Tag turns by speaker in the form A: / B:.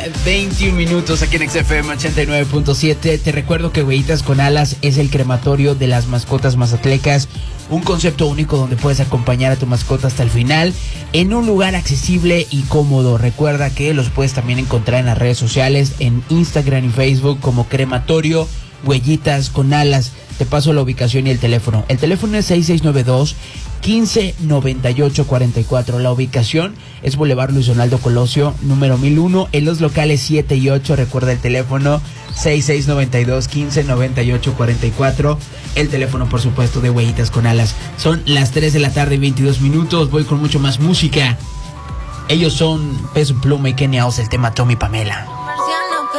A: 21 minutos aquí en XFM 89.7. Te recuerdo que Huellitas con Alas es el crematorio de las mascotas mazatlecas. Un concepto único donde puedes acompañar a tu mascota hasta el final en un lugar accesible y cómodo. Recuerda que los puedes también encontrar en las redes sociales, en Instagram y Facebook como Crematorio Huellitas con Alas. Te paso la ubicación y el teléfono. El teléfono es 6692-159844. La ubicación es Boulevard Luis Donaldo Colosio, número 1001, en los locales 7 y 8. Recuerda el teléfono 6692-159844. El teléfono, por supuesto, de Huellitas con Alas. Son las 3 de la tarde y 22 minutos. Voy con mucho más música. Ellos son Peso Pluma y Kenia Oz, el tema Tommy Pamela.